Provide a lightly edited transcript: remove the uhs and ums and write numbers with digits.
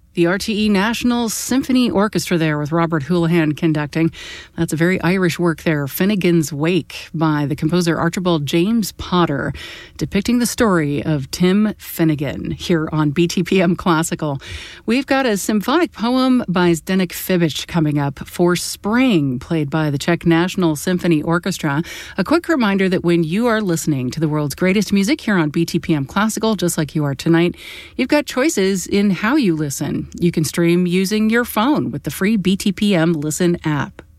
The RTE National Symphony Orchestra there with Robert Houlihan conducting. That's a very Irish work there, Finnegan's Wake, by the composer Archibald James Potter, depicting the story of Tim Finnegan here on BTPM Classical. We've got a symphonic poem by Zdeněk Fibič coming up for Spring, played by the Czech National Symphony Orchestra. A quick reminder that when you are listening to the world's greatest music here on BTPM Classical, just like you are tonight, you've got choices in how you listen. You can stream using your phone with the free BTPM Listen app.